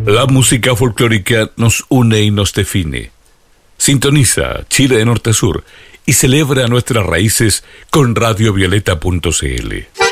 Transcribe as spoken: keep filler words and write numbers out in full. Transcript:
La música folclórica nos une y nos define. Sintoniza Chile de norte a sur y celebra nuestras raíces con radio violeta punto c l.